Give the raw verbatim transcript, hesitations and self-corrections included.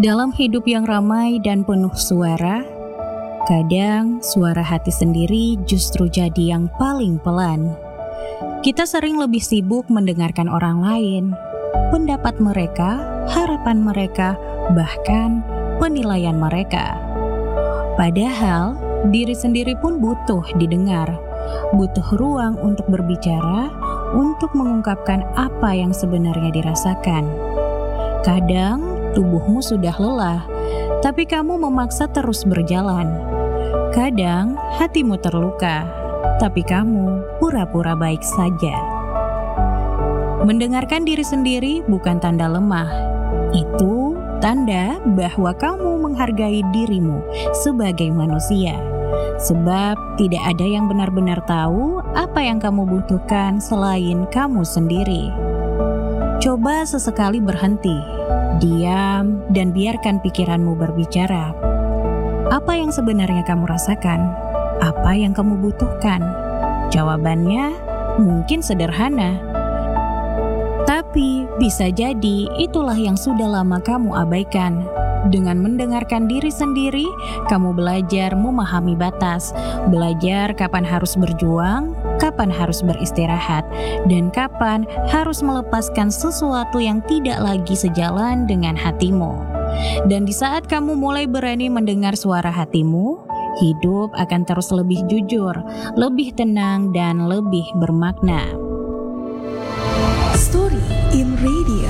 Dalam hidup yang ramai dan penuh suara, kadang suara hati sendiri justru jadi yang paling pelan. Kita sering lebih sibuk mendengarkan orang lain, pendapat mereka, harapan mereka, bahkan penilaian mereka. Padahal diri sendiri pun butuh didengar, butuh ruang untuk berbicara, untuk mengungkapkan apa yang sebenarnya dirasakan. Kadang tubuhmu sudah lelah, tapi kamu memaksa terus berjalan. Kadang hatimu terluka, tapi kamu pura-pura baik saja. Mendengarkan diri sendiri bukan tanda lemah. Itu tanda bahwa kamu menghargai dirimu sebagai manusia. Sebab tidak ada yang benar-benar tahu apa yang kamu butuhkan selain kamu sendiri. Coba sesekali berhenti, diam, dan biarkan pikiranmu berbicara. Apa yang sebenarnya kamu rasakan? Apa yang kamu butuhkan? Jawabannya mungkin sederhana, tapi bisa jadi itulah yang sudah lama kamu abaikan. Dengan mendengarkan diri sendiri, kamu belajar memahami batas, belajar kapan harus berjuang, kapan harus beristirahat, dan kapan harus melepaskan sesuatu yang tidak lagi sejalan dengan hatimu. Dan di saat kamu mulai berani mendengar suara hatimu, hidup akan terus lebih jujur, lebih tenang, dan lebih bermakna. Story in Radio.